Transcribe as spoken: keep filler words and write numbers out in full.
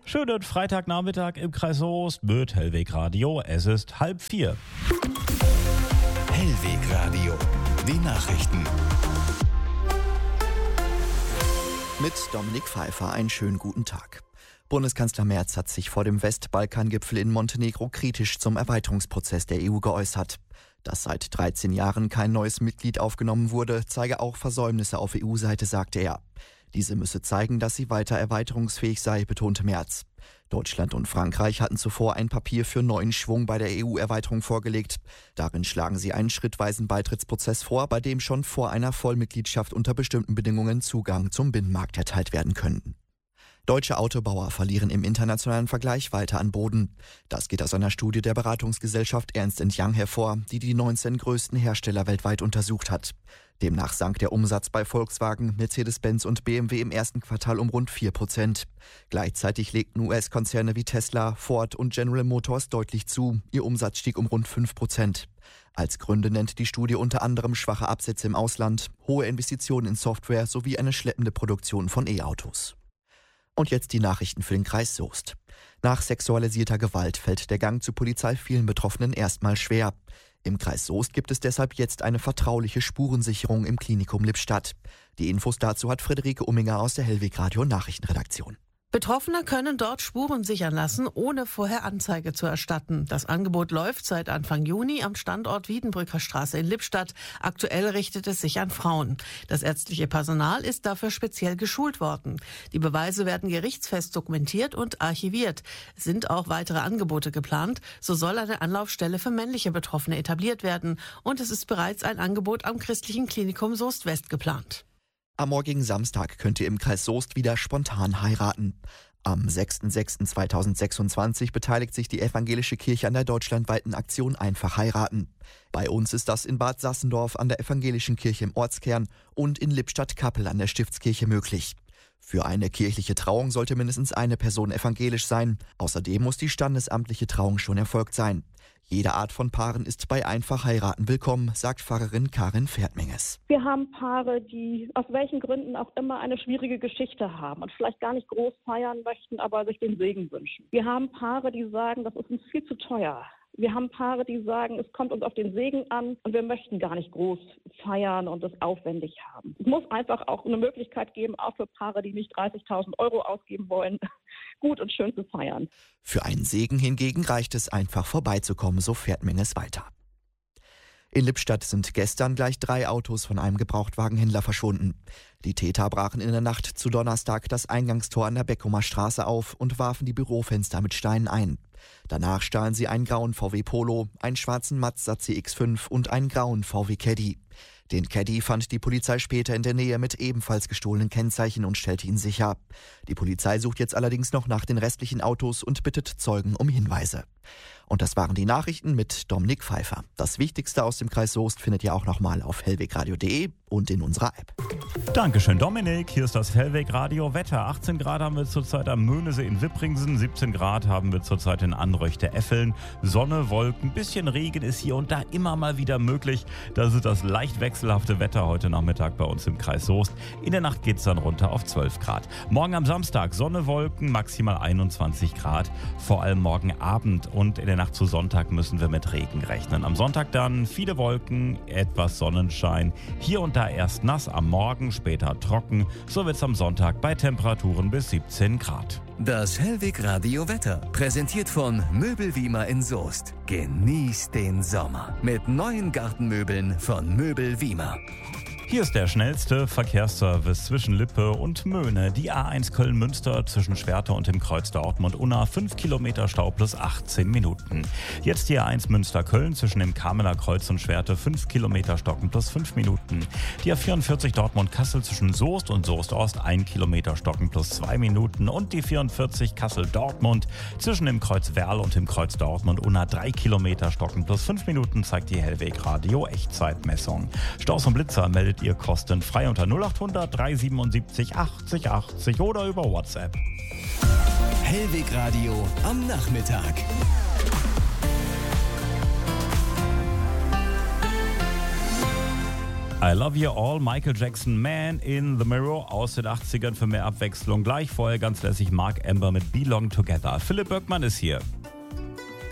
Schönen Freitagnachmittag im Kreis Soest mit Hellweg Radio. Es ist halb vier. Hellweg Radio, die Nachrichten. Mit Dominik Pfeiffer einen schönen guten Tag. Bundeskanzler Merz hat sich vor dem Westbalkan-Gipfel in Montenegro kritisch zum Erweiterungsprozess der E U geäußert. Dass seit dreizehn Jahren kein neues Mitglied aufgenommen wurde, zeige auch Versäumnisse auf E U-Seite, sagte er. Diese müsse zeigen, dass sie weiter erweiterungsfähig sei, betonte Merz. Deutschland und Frankreich hatten zuvor ein Papier für neuen Schwung bei der E U-Erweiterung vorgelegt. Darin schlagen sie einen schrittweisen Beitrittsprozess vor, bei dem schon vor einer Vollmitgliedschaft unter bestimmten Bedingungen Zugang zum Binnenmarkt erteilt werden könnten. Deutsche Autobauer verlieren im internationalen Vergleich weiter an Boden. Das geht aus einer Studie der Beratungsgesellschaft Ernst and Young hervor, die die neunzehn größten Hersteller weltweit untersucht hat. Demnach sank der Umsatz bei Volkswagen, Mercedes-Benz und B M W im ersten Quartal um rund vier Prozent. Gleichzeitig legten U S-Konzerne wie Tesla, Ford und General Motors deutlich zu. Ihr Umsatz stieg um rund fünf Prozent. Als Gründe nennt die Studie unter anderem schwache Absätze im Ausland, hohe Investitionen in Software sowie eine schleppende Produktion von E-Autos. Und jetzt die Nachrichten für den Kreis Soest. Nach sexualisierter Gewalt fällt der Gang zur Polizei vielen Betroffenen erstmal schwer. Im Kreis Soest gibt es deshalb jetzt eine vertrauliche Spurensicherung im Klinikum Lippstadt. Die Infos dazu hat Friederike Umminger aus der Hellweg Radio Nachrichtenredaktion. Betroffene können dort Spuren sichern lassen, ohne vorher Anzeige zu erstatten. Das Angebot läuft seit Anfang Juni am Standort Wiedenbrücker Straße in Lippstadt. Aktuell richtet es sich an Frauen. Das ärztliche Personal ist dafür speziell geschult worden. Die Beweise werden gerichtsfest dokumentiert und archiviert. Es sind auch weitere Angebote geplant. So soll eine Anlaufstelle für männliche Betroffene etabliert werden. Und es ist bereits ein Angebot am christlichen Klinikum Soest West geplant. Am morgigen Samstag könnt ihr im Kreis Soest wieder spontan heiraten. Am sechster sechster zweitausendsechsundzwanzig beteiligt sich die evangelische Kirche an der deutschlandweiten Aktion Einfach heiraten. Bei uns ist das in Bad Sassendorf an der evangelischen Kirche im Ortskern und in Lippstadt-Kappel an der Stiftskirche möglich. Für eine kirchliche Trauung sollte mindestens eine Person evangelisch sein. Außerdem muss die standesamtliche Trauung schon erfolgt sein. Jede Art von Paaren ist bei Einfach heiraten willkommen, sagt Pfarrerin Karin Pferdmenges. Wir haben Paare, die aus welchen Gründen auch immer eine schwierige Geschichte haben und vielleicht gar nicht groß feiern möchten, aber sich den Segen wünschen. Wir haben Paare, die sagen, das ist uns viel zu teuer. Wir haben Paare, die sagen, es kommt uns auf den Segen an und wir möchten gar nicht groß feiern und es aufwendig haben. Es muss einfach auch eine Möglichkeit geben, auch für Paare, die nicht dreißigtausend Euro ausgeben wollen, gut und schön zu feiern. Für einen Segen hingegen reicht es einfach vorbeizukommen, so fährt Menges weiter. In Lippstadt sind gestern gleich drei Autos von einem Gebrauchtwagenhändler verschwunden. Die Täter brachen in der Nacht zu Donnerstag das Eingangstor an der Beckumer Straße auf und warfen die Bürofenster mit Steinen ein. Danach stahlen sie einen grauen V W Polo, einen schwarzen Mazda C X fünf und einen grauen V W Caddy. Den Caddy fand die Polizei später in der Nähe mit ebenfalls gestohlenen Kennzeichen und stellte ihn sicher. Die Polizei sucht jetzt allerdings noch nach den restlichen Autos und bittet Zeugen um Hinweise. Und das waren die Nachrichten mit Dominik Pfeiffer. Das Wichtigste aus dem Kreis Soest findet ihr auch nochmal auf hellwegradio punkt de und in unserer App. Dankeschön, Dominik. Hier ist das Hellweg Radio Wetter. achtzehn Grad haben wir zurzeit am Möhnesee in Wippringsen, siebzehn Grad haben wir zurzeit in Anröchte-Effeln. Sonne, Wolken, bisschen Regen ist hier und da immer mal wieder möglich. Das ist das leicht wechselhafte Wetter heute Nachmittag bei uns im Kreis Soest. In der Nacht geht es dann runter auf zwölf Grad. Morgen am Samstag Sonne, Wolken, maximal einundzwanzig Grad. Vor allem morgen Abend und in der Nacht zu Sonntag müssen wir mit Regen rechnen. Am Sonntag dann viele Wolken, etwas Sonnenschein. Hier und da erst nass, am Morgen später trocken. So wird es am Sonntag bei Temperaturen bis siebzehn Grad. Das Hellweg Radio Wetter, präsentiert von Möbelwiemer in Soest. Genießt den Sommer mit neuen Gartenmöbeln von Möbelwiemer. Hier ist der schnellste Verkehrsservice zwischen Lippe und Möhne. Die A eins Köln-Münster zwischen Schwerte und dem Kreuz Dortmund-Unna. fünf Kilometer Stau plus achtzehn Minuten. Jetzt die A eins Münster-Köln zwischen dem Kamener Kreuz und Schwerte. fünf Kilometer Stocken plus fünf Minuten. Die A vierundvierzig Dortmund-Kassel zwischen Soest und Soest-Ost. ein Kilometer Stocken plus zwei Minuten. Und die vierundvierzig Kassel-Dortmund zwischen dem Kreuz Werl und dem Kreuz Dortmund-Unna. drei Kilometer Stocken plus fünf Minuten zeigt die Hellweg Radio Echtzeitmessung. Staus und Blitzer meldet ihr kostenfrei unter null acht hundert drei siebenundsiebzig achtzig achtzig oder über WhatsApp. Hellweg Radio am Nachmittag. I Love You All, Michael Jackson, Man in the Mirror aus den achtzigern für mehr Abwechslung. Gleich vorher ganz lässig Mark Amber mit Belong Together. Philipp Böckmann ist hier.